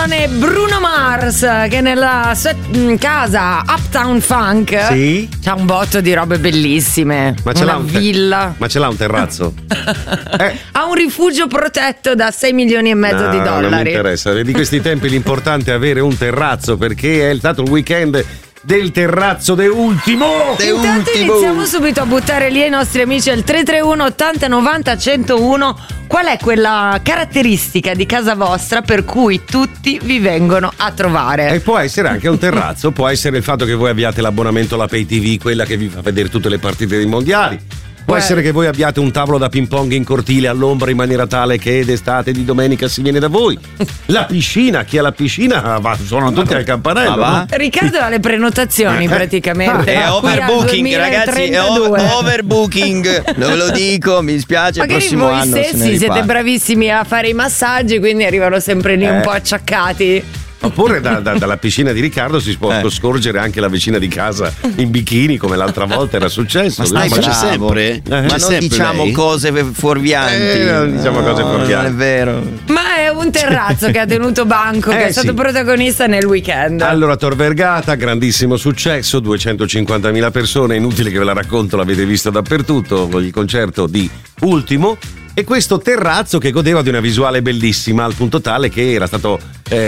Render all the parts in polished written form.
canzone Bruno Mars che nella sua casa Uptown Funk c'ha un botto di robe bellissime. Ma ce una l'ha villa. Ma ce l'ha un terrazzo? Ha un rifugio protetto da 6 milioni e mezzo di dollari. Non mi interessa. Di questi tempi l'importante è avere un terrazzo, perché è stato il weekend del terrazzo de ultimo. Intanto iniziamo subito a buttare lì ai nostri amici al 331 80 90 101. Qual è quella caratteristica di casa vostra per cui tutti vi vengono a trovare? E può essere anche un terrazzo, può essere il fatto che voi abbiate l'abbonamento alla Pay TV, quella che vi fa vedere tutte le partite dei mondiali. Può essere che voi abbiate un tavolo da ping pong in cortile all'ombra in maniera tale che d'estate e di domenica si viene da voi. La piscina, chi ha la piscina sono tutti al campanello. No? Riccardo ha le prenotazioni praticamente. È overbooking, ragazzi, è overbooking. Non ve lo dico, mi spiace. Magari il prossimo voi anno stessi siete bravissimi a fare i massaggi, quindi arrivano sempre lì un po' acciaccati. Oppure dalla piscina di Riccardo si può scorgere anche la vicina di casa in bikini, come l'altra volta era successo. Ma c'è sempre? Ma non sempre diciamo lei? cose fuorvianti. Non diciamo cose fuorvianti. Non è vero. Ma è un terrazzo che ha tenuto banco, che è stato protagonista nel weekend. Allora, Tor Vergata, grandissimo successo, 250.000 persone, inutile che ve la racconto, l'avete visto dappertutto, con il concerto di Ultimo. E questo terrazzo che godeva di una visuale bellissima, al punto tale che era stato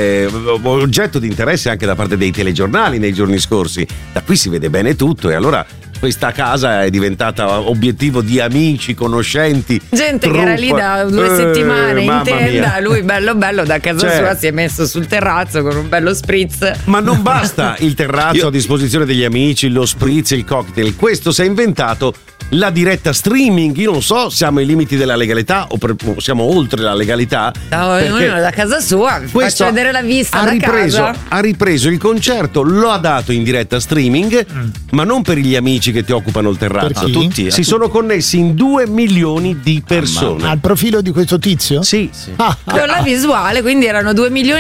oggetto di interesse anche da parte dei telegiornali nei giorni scorsi. Da qui si vede bene tutto, e allora questa casa è diventata obiettivo di amici, conoscenti, gente che era lì da 2 settimane in tenda. Lui bello da casa sua si è messo sul terrazzo con un bello spritz. Ma non basta il terrazzo a disposizione degli amici, lo spritz, il cocktail. Questo si è inventato la diretta streaming. Io non so, siamo ai limiti della legalità o siamo oltre la legalità. Ognuno da casa sua, faccio vedere la vista da casa. Ha ripreso il concerto, lo ha dato in diretta streaming, ma non per gli amici che ti occupano il terrazzo. Tutti si sono connessi in 2 milioni di persone. Al profilo di questo tizio? Sì. Con la visuale, quindi erano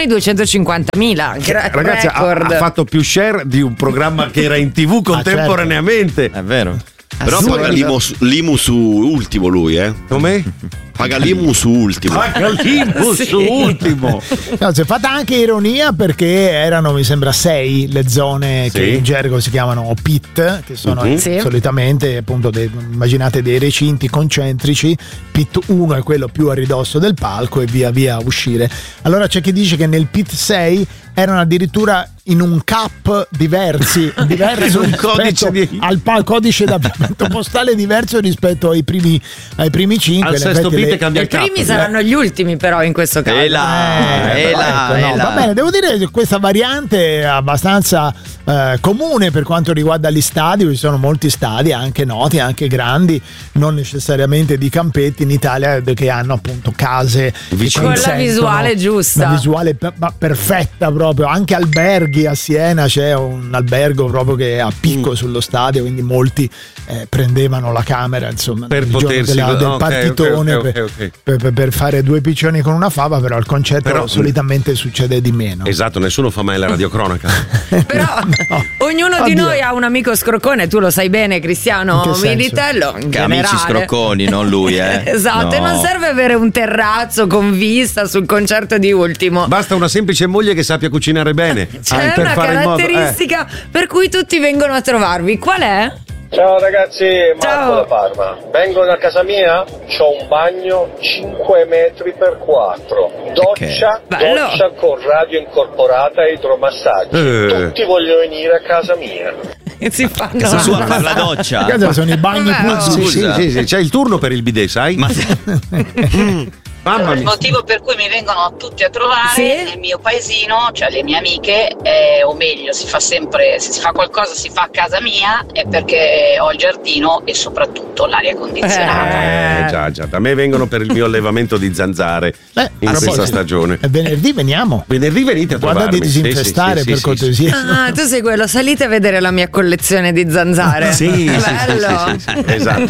2.250.000. Ragazzi, ha fatto più share di un programma che era in TV contemporaneamente. È vero. Però paga l'IMU su Ultimo lui, Come? Paga l'IMU su Ultimo. Paga l'IMU su Ultimo. No, si è fatta anche ironia, perché erano, mi sembra, 6 le zone che in gergo si chiamano pit, che sono solitamente appunto immaginate dei recinti concentrici. Pit 1 è quello più a ridosso del palco e via via uscire. Allora c'è chi dice che nel pit 6 erano addirittura in un cap diverso un codice al codice d'abbigliamento postale diverso rispetto ai primi 5. Al sesto pit cambia il cap. I primi saranno gli ultimi, però, in questo caso. Va bene, devo dire che questa variante è abbastanza comune per quanto riguarda gli stadi. Ci sono molti stadi anche noti, anche grandi, non necessariamente di campetti in Italia, che hanno appunto case con la visuale giusta, una visuale perfetta proprio. Anche alberghi, a Siena c'è un albergo proprio che è a picco sullo stadio, quindi molti prendevano la camera, insomma, per potersi del partitone per fare 2 piccioni con una fava. Però al concerto solitamente succede di meno. Esatto, nessuno fa mai la radiocronaca. Però ognuno di noi ha un amico scroccone, tu lo sai bene, Cristiano Militello. Che amici scrocconi, non lui, Esatto, no. E non serve avere un terrazzo con vista sul concerto di Ultimo. Basta una semplice moglie che sappia cucinare bene. C'è una caratteristica per cui tutti vengono a trovarvi. Qual è? Ciao ragazzi, Marco da Parma. Vengono a casa mia, c'ho un bagno 5 metri per 4, doccia con radio incorporata e idromassaggio. Tutti vogliono venire a casa mia. Si fanno casa sua a fare la doccia. Sono i bagni sì. C'è il turno per il bidet, sai? Allora, il motivo per cui mi vengono tutti a trovare nel mio paesino, cioè le mie amiche, o meglio, si fa sempre, se si fa qualcosa si fa a casa mia, è perché ho il giardino e soprattutto l'aria condizionata. Già, da me vengono per il mio allevamento di zanzare in questa stagione. E venerdì veniamo. Venerdì venite a trovarmi. Guarda di disinfestare per cortesia. Tu sei quello, salite a vedere la mia collezione di zanzare. Sì, bello. Esatto.